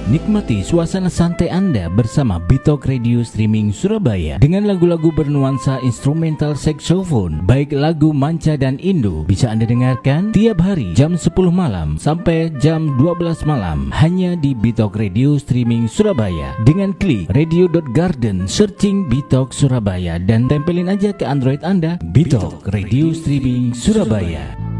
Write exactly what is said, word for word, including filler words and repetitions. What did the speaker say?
Nikmati suasana santai Anda bersama Bitok Radio Streaming Surabaya dengan lagu-lagu bernuansa instrumental saxophone, baik lagu manca dan Indo. Bisa Anda dengarkan tiap hari jam sepuluh malam sampai jam dua belas malam hanya di Bitok Radio Streaming Surabaya. Dengan klik radio dot garden, searching Bitok Surabaya dan tempelin aja ke Android Anda Bitok Radio Streaming Surabaya.